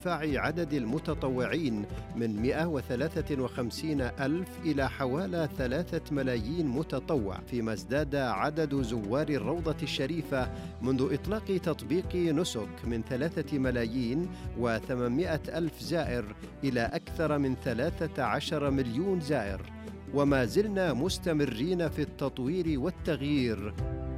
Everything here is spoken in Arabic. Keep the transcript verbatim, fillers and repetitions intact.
ارتفاع عدد المتطوعين من مئة وثلاثة وخمسين ألف إلى حوالي ثلاثة ملايين متطوع، فيما ازداد عدد زوار الروضة الشريفة منذ إطلاق تطبيق نسك من ثلاثة ملايين وثمانمائة ألف زائر إلى أكثر من ثلاثة عشر مليون زائر. وما زلنا مستمرين في التطوير والتغيير